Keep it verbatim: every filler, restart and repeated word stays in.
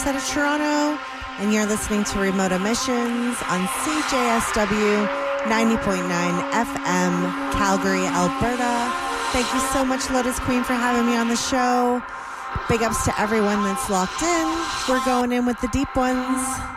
outside of Toronto, and you're listening to Remote Emissions on C J S W ninety point nine F M, Calgary, Alberta. Thank you so much, Lotus Queen, for having me on the show. Big ups to everyone that's locked in. We're going in with the deep ones.